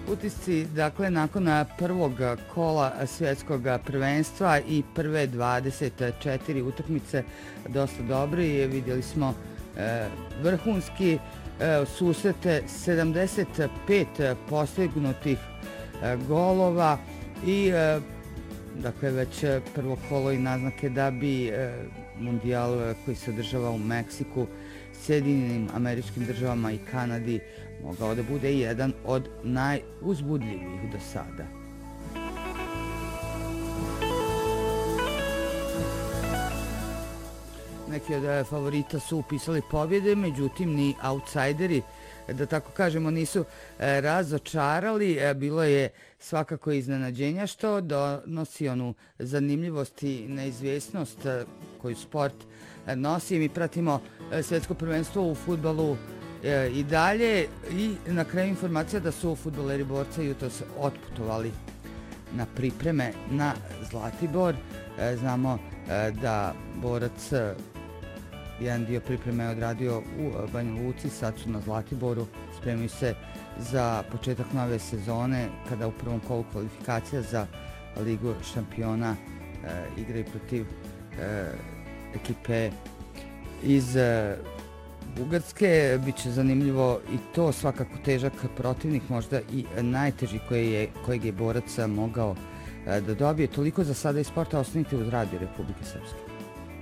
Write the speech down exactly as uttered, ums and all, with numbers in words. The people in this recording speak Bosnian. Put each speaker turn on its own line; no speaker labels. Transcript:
Utisci, dakle, nakon prvog kola svjetskog prvenstva i prve dvadeset četiri utakmice dosta dobri. Vidjeli smo e, vrhunski e, susrete, sedamdeset pet postignutih e, golova i e, dakle, već prvo kolo i naznake da bi e, mundijal koji se održava u Meksiku, Sjedinjenim Američkim Državama i Kanadi mogao da bude jedan od najuzbudljivijih do sada. Neki od favorita su upisali pobjede, međutim ni outsideri, da tako kažemo, nisu razočarali. Bilo je svakako iznenađenja što donosi onu zanimljivost i neizvjesnost koju sport nosi. Mi pratimo svjetsko prvenstvo u fudbalu i dalje i na kraju informacija da su fudbaleri borca jutros otputovali na pripreme na Zlatibor. Znamo da borac jedan dio pripreme je odradio u Banja Luci, sad su na Zlatiboru, spremaju se za početak nove sezone kada u prvom kolu kvalifikacija za Ligu šampiona e, igraju protiv e, ekipe iz e, Bugarske. Biće zanimljivo i to, svakako težak protivnik, možda i najteži koji je, kojeg je borac mogao e, da dobije. Toliko za sada iz sporta, ostanite uz Radio Republike Srpske.